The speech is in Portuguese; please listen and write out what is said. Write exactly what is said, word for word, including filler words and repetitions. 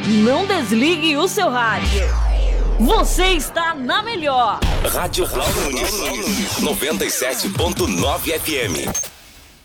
Não desligue o seu rádio. Você está na melhor. Rádio Paulo Nunes, noventa e sete ponto nove F M.